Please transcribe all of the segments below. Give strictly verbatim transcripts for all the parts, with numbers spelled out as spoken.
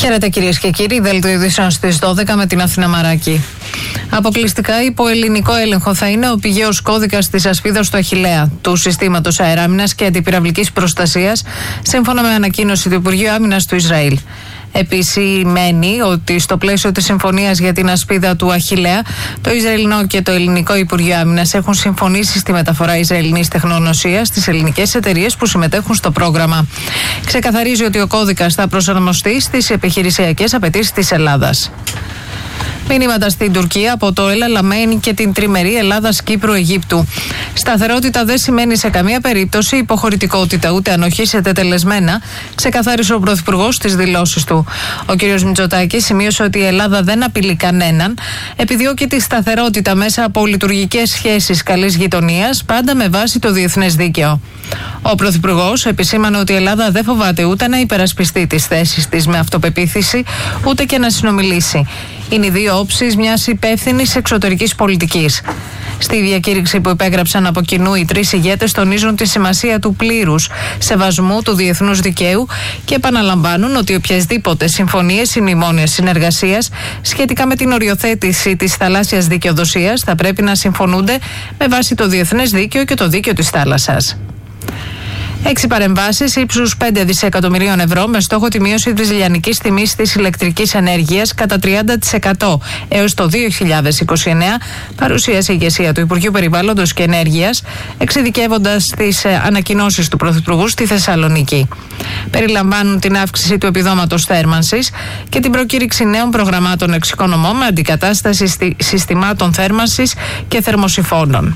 Χαίρετε κυρίες και κύριοι, δέλτιο ειδήσεων στις δώδεκα με την Αθήνα Μαράκη. Αποκλειστικά υπό ελληνικό έλεγχο θα είναι ο πηγαίος κώδικας της ασπίδας του Αχιλλέα, του Συστήματος Αεράμινας και Αντιπυραυλικής Προστασίας, σύμφωνα με ανακοίνωση του Υπουργείου Άμυνας του Ισραήλ. Επισημαίνει ότι στο πλαίσιο της συμφωνίας για την ασπίδα του Αχιλλέα, το Ισραηλινό και το Ελληνικό Υπουργείο Άμυνας έχουν συμφωνήσει στη μεταφορά Ισραηλινής τεχνογνωσίας στις ελληνικές εταιρείες που συμμετέχουν στο πρόγραμμα. Ξεκαθαρίζει ότι ο κώδικας θα προσαρμοστεί στις επιχειρησιακές απαιτήσεις της Ελλάδας. Μηνύματα στην Τουρκία από το El Alamein και την τριμερή Ελλάδας-Κύπρου-Αιγύπτου. Σταθερότητα δεν σημαίνει σε καμία περίπτωση υποχωρητικότητα, ούτε ανοχή σε τετελεσμένα, ξεκαθάρισε ο Πρωθυπουργός στις δηλώσεις του. Ο κ. Μητσοτάκης σημείωσε ότι η Ελλάδα δεν απειλεί κανέναν, επιδιώκει τη σταθερότητα μέσα από λειτουργικές σχέσεις καλής γειτονίας, πάντα με βάση το διεθνές δίκαιο. Ο Πρωθυπουργός επισήμανε ότι η Ελλάδα δεν φοβάται ούτε να υπερασπιστεί τις θέσεις της με αυτοπεποίθηση, ούτε και να συνομιλήσει. Είναι οι δύο όψεις μιας υπεύθυνης εξωτερικής πολιτικής. Στη διακήρυξη που υπέγραψαν από κοινού οι τρεις ηγέτες τονίζουν τη σημασία του πλήρους σεβασμού του διεθνούς δικαίου και επαναλαμβάνουν ότι οποιασδήποτε συμφωνίες ή μνημόνια συνεργασίας σχετικά με την οριοθέτηση της θαλάσσιας δικαιοδοσίας θα πρέπει να συμφωνούνται με βάση το διεθνές δίκαιο και το δίκαιο της θάλασσας. Έξι παρεμβάσεις ύψους πέντε δισεκατομμυρίων ευρώ με στόχο τη μείωση της λιανικής τιμής της ηλεκτρικής ενέργειας κατά τριάντα τοις εκατό έως το δύο χιλιάδες είκοσι εννέα, παρουσίασε η ηγεσία του Υπουργείου Περιβάλλοντος και Ενέργειας, εξειδικεύοντας τις ανακοινώσεις του Πρωθυπουργού στη Θεσσαλονίκη. Περιλαμβάνουν την αύξηση του επιδόματος θέρμανσης και την προκήρυξη νέων προγραμμάτων εξοικονομών με αντικατάσταση συστημάτων θέρμανσης και θερμοσυφώνων.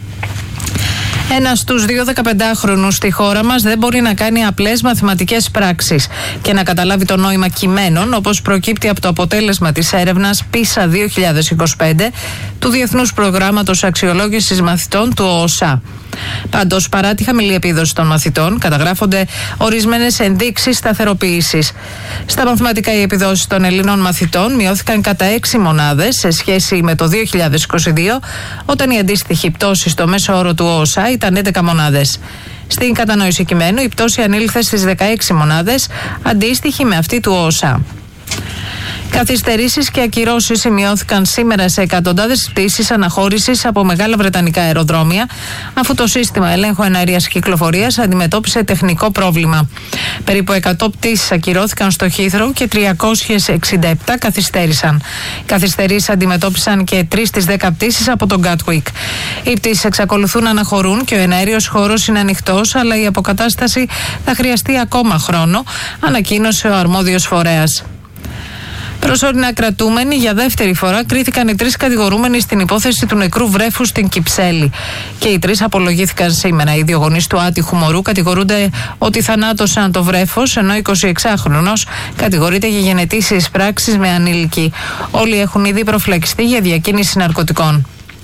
Ένας στους δύο δεκαπεντάχρονους στη χώρα μας δεν μπορεί να κάνει απλές μαθηματικές πράξεις και να καταλάβει το νόημα κειμένων, όπως προκύπτει από το αποτέλεσμα της έρευνας πίσα δύο χιλιάδες είκοσι πέντε του Διεθνούς Προγράμματος Αξιολόγησης Μαθητών του ΟΣΑ. Πάντως, παρά τη χαμηλή επίδοση των μαθητών, καταγράφονται ορισμένες ενδείξεις σταθεροποίησης. Στα μαθηματικά, οι επιδόσεις των Ελλήνων μαθητών μειώθηκαν κατά έξι μονάδες σε σχέση με το δύο χιλιάδες είκοσι δύο, όταν η αντίστοιχη πτώση στο μέσο όρο του ΟΣΑ ήταν έντεκα μονάδες. Στην κατανόηση κειμένου, η πτώση ανήλθε στις δεκαέξι μονάδες, αντίστοιχη με αυτή του ΟΣΑ. Καθυστερήσεις και ακυρώσεις σημειώθηκαν σήμερα σε εκατοντάδες πτήσεις αναχώρησης από μεγάλα βρετανικά αεροδρόμια, αφού το σύστημα ελέγχου εναερίας κυκλοφορίας αντιμετώπισε τεχνικό πρόβλημα. Περίπου εκατό πτήσεις ακυρώθηκαν στο Heathrow και τριακόσιες εξήντα επτά καθυστέρησαν. Καθυστερήσεις αντιμετώπισαν και τρεις στις δέκα πτήσεις από τον Gatwick. Οι πτήσεις εξακολουθούν να αναχωρούν και ο εναέριος χώρος είναι ανοιχτός, αλλά η αποκατάσταση θα χρειαστεί ακόμα χρόνο, ανακοίνωσε ο αρμόδιος φορέας. Προσωρινά κρατούμενοι για δεύτερη φορά κρίθηκαν οι τρεις κατηγορούμενοι στην υπόθεση του νεκρού βρέφους στην Κυψέλη. Και οι τρεις απολογήθηκαν σήμερα. Οι δύο γονείς του άτυχου μωρού κατηγορούνται ότι θανάτωσαν το βρέφος, ενώ ο εικοσιεξάχρονος κατηγορείται για γενετήσεις πράξεις με ανήλικη. Όλοι έχουν ήδη προφυλακιστεί για διακίνηση ναρκωτικών.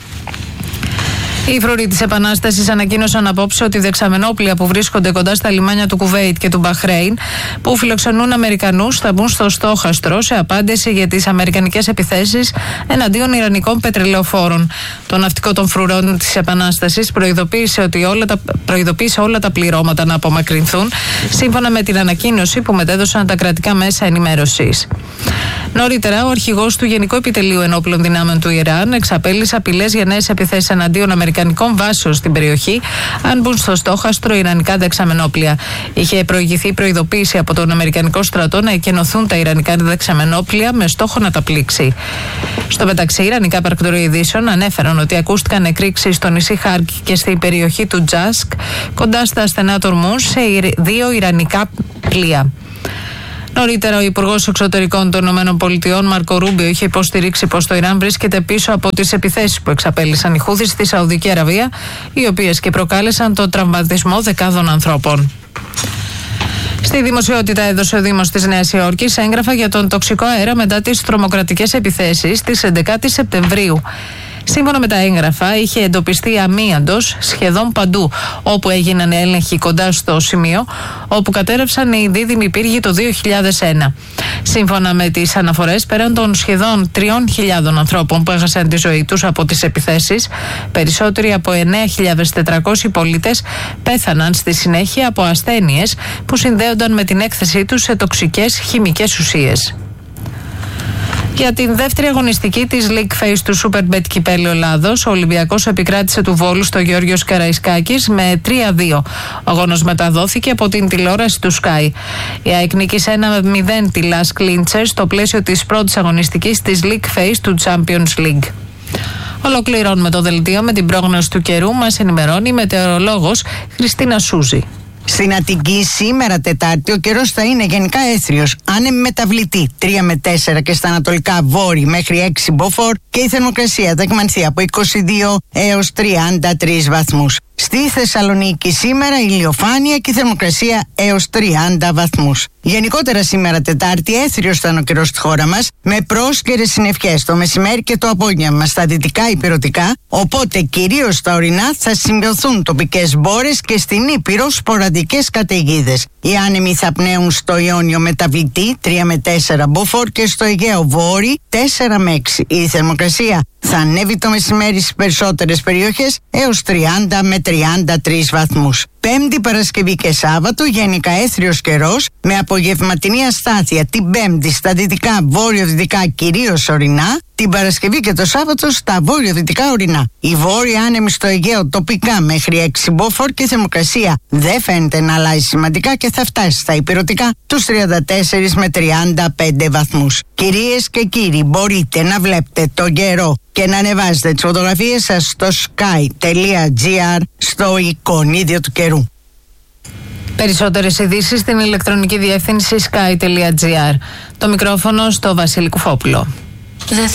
Οι φρουροί της Επανάστασης ανακοίνωσαν απόψε ότι δεξαμενόπλια που βρίσκονται κοντά στα λιμάνια του Κουβέιτ και του Μπαχρέιν, που φιλοξενούν Αμερικανούς, θα μπουν στο στόχαστρο σε απάντηση για τις αμερικανικές επιθέσεις εναντίον ιρανικών πετρελαιοφόρων. Το ναυτικό των φρουρών της Επανάστασης προειδοποίησε ότι όλα τα, προειδοποίησε όλα τα πληρώματα να απομακρυνθούν, σύμφωνα με την ανακοίνωση που μετέδωσαν τα κρατικά μέσα ενημέρωσης. Νωρίτερα, ο αρχηγός του Γενικού Επιτελείου Ενόπλων Δυνάμεων του Ιράν εξαπέλυσε απειλές για νέες επιθέσεις εναντίον αμερικανικών βάσεων στην περιοχή, αν μπουν στο στόχαστρο ιρανικά δεξαμενόπλια. Είχε προηγηθεί προειδοποίηση από τον Αμερικανικό στρατό να εκενωθούν τα ιρανικά δεξαμενόπλια με στόχο να τα πλήξει. Στο μεταξύ, ιρανικά παρακτορία ειδήσεων ανέφεραν ότι ακούστηκαν εκρήξεις στο νησί Χάρκι και στην περιοχή του Τζάσκ, κοντά στα στενά Τορμούς, σε δύο ιρανικά πλοία. Νωρίτερα, ο Υπουργός Εξωτερικών των ΗΠΑ, Μάρκο Ρούμπιο, είχε υποστηρίξει πως το Ιράν βρίσκεται πίσω από τις επιθέσεις που εξαπέλυσαν οι Χούθι στη Σαουδική Αραβία, οι οποίες και προκάλεσαν τον τραυματισμό δεκάδων ανθρώπων. Στη δημοσιότητα έδωσε ο Δήμος της Νέας Υόρκης έγγραφα για τον τοξικό αέρα μετά τις τρομοκρατικές επιθέσεις της έντεκατης Σεπτεμβρίου. Σύμφωνα με τα έγγραφα, είχε εντοπιστεί αμίαντος σχεδόν παντού όπου έγιναν έλεγχοι κοντά στο σημείο όπου κατέρευσαν οι δίδυμοι πύργοι το δύο χιλιάδες ένα. Σύμφωνα με τις αναφορές, πέραν των σχεδόν τριών χιλιάδων ανθρώπων που έχασαν τη ζωή τους από τις επιθέσεις, περισσότεροι από εννέα χιλιάδες τετρακόσιοι πολίτες πέθαναν στη συνέχεια από ασθένειες που συνδέονταν με την έκθεσή τους σε τοξικές χημικές ουσίες. Για την δεύτερη αγωνιστική της League Phase του Superbet Κυπέλλου Ελλάδος, ο Ολυμπιακός επικράτησε του Βόλου στο Γεώργιος Καραϊσκάκης με τρία δύο. Ο αγώνας μεταδόθηκε από την τηλεόραση του Sky. Η ΑΕΚ νίκησε ένα μηδέν τη Las Clinchers στο πλαίσιο της πρώτης αγωνιστικής της League Phase του Champions League. Ολοκληρώνουμε το δελτίο με την πρόγνωση του καιρού. Μας ενημερώνει η μετεωρολόγος Χριστίνα Σούζη. Στην Αττική σήμερα Τετάρτη ο καιρός θα είναι γενικά έθριος, άνεμη μεταβλητή τρία με τέσσερα και στα ανατολικά βόρει μέχρι έξι μποφόρ και η θερμοκρασία θα εκμανθεί από είκοσι δύο έως τριάντα τρεις βαθμούς. Στη Θεσσαλονίκη σήμερα ηλιοφάνεια και η θερμοκρασία έως τριάντα βαθμούς. Γενικότερα σήμερα Τετάρτη έθριος θα είναι ο καιρός στη χώρα μας με πρόσκαιρες συννεφιές το μεσημέρι και το απόγευμα στα δυτικά υπηρετικά, οπότε κυρίως στα ορεινά θα σημειωθούν τοπικές μπόρες και στην Ήπειρο σποραδικές καταιγίδες. Οι άνεμοι θα πνέουν στο Ιόνιο μεταβλητή τρία με τέσσερα μποφόρ και στο Αιγαίο βόρει τέσσερα με έξι. Η θερμοκρασία θα ανέβει το μεσημέρι στις περισσότερες περιοχές έως τριάντα με τριάντα τρεις βαθμούς. Πέμπτη, Παρασκευή και Σάββατο γενικά έθριος καιρός με απογευματινή αστάθεια την Πέμπτη στα δυτικά βόρειο-δυτικά κυρίως ορεινά, την Παρασκευή και το Σάββατο στα βόρειο-δυτικά ορεινά. Η βόρεια άνεμη στο Αιγαίο τοπικά μέχρι έξι μποφόρ και η θερμοκρασία δεν φαίνεται να αλλάζει σημαντικά και θα φτάσει στα υπηρετικά τους τριάντα τέσσερα με τριάντα πέντε βαθμούς. Κυρίες και κύριοι, μπορείτε να βλέπετε τον καιρό και να ανεβάζετε τις φωτογραφίες σας στο sky.gr στο εικονίδιο του καιρού. Περισσότερες ειδήσεις στην ηλεκτρονική διεύθυνση sky.gr. Το μικρόφωνο στο Βασίλη Κουφόπουλο.